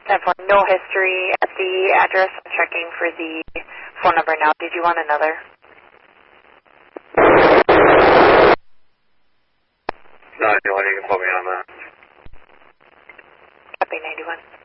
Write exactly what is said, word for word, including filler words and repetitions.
ten four, no history at the address. I'm checking for the phone number now. Did you want another? No, you can put me on that. Copy ninety-one.